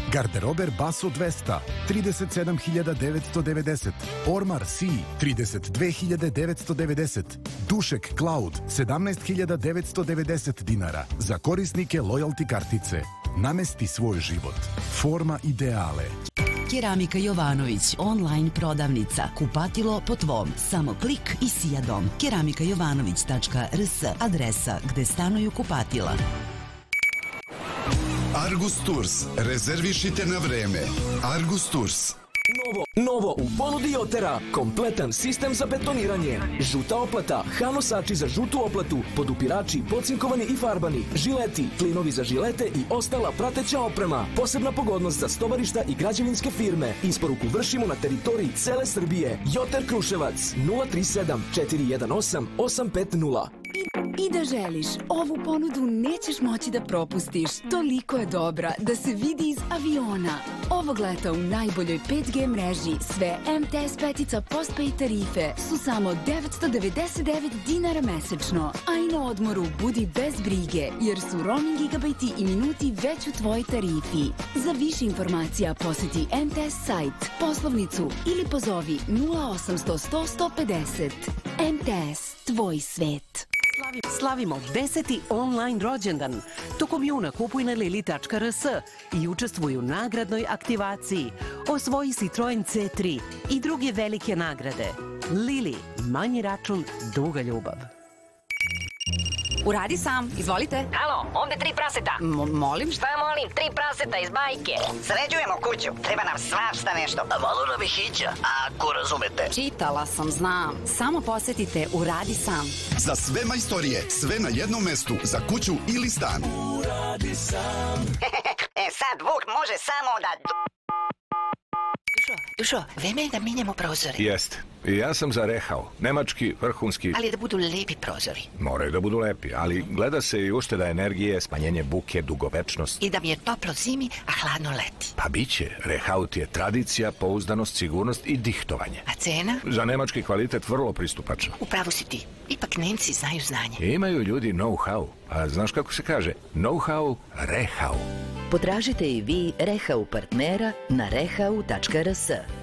Garderober Baso 200, 37.990. Ormar Sea, 32.990. Dušek Cloud, 17.990 dinara. Za korisnike loyalty kartice. Namesti svoj život. Forma ideale. Keramika Jovanović, online prodavnica. Kupatilo po tvom. Samo klik i sijadom. keramikajovanović.rs, adresa gde stanuju kupatila. Argus Tours. Rezervišite na vreme. Argus Tours. Novo u ponudi Jotera. Kompletan sistem za betoniranje. Žuta oplata, hanosači za žutu oplatu, podupirači, pocinkovani i farbani, žileti, klinovi za žilete i ostala prateća oprema. Posebna pogodnost za stovarišta i građevinske firme. Isporuku vršimo na teritoriji cele Srbije. Joter Kruševac 037 418 850. I da želiš, ovu ponudu nećeš moći da propustiš. Toliko je dobra da se vidi iz aviona. Ovog leta u najboljoj 5G mreži sve MTS petica postpaid tarife su samo 999 dinara mesečno. A i na odmoru budi bez brige, jer su roaming gigabajti i minuti već u tvojoj tarifi. Za više informacija poseti MTS sajt, poslovnicu ili pozovi 0800 100 150. MTS, tvoj svet. Slavimo 10. online rođendan. Tokom juna kupuj na lili.rs i učestvuj u nagradnoj aktivaciji. Osvoji Citroen C3 i druge velike nagrade. Lili, manji račun, duga ljubav. Uradi sam, izvolite. Halo, ovde 3 praseta. Molim? Šta molim? 3 praseta iz bajke. Sređujemo kuću, treba nam svašta nešto. A malo nam je hića, ako razumete. Čitala sam, znam. Samo posetite Uradi sam. Za sve majstorije, sve na jednom mestu, za kuću ili stan. Uradi sam. Sad Vuk može samo da... Dušo, vreme je da menjamo prozore. Jeste. I ja sam za Rehao. Nemački, vrhunski... Ali da budu lepi prozori. Moraju da budu lepi, ali gleda se i ušteda energije, smanjenje buke, dugovečnost. I da mi je toplo zimi, a hladno leti. Pa biće. Rehao ti je tradicija, pouzdanost, sigurnost i dihtovanje. A cena? Za nemački kvalitet vrlo pristupačno. Upravo si ti. Ipak Nemci znaju znanje. Imaju ljudi know-how. A znaš kako se kaže? Know-how, Rehao. Potražite i vi Rehau partnera na rehau.rs.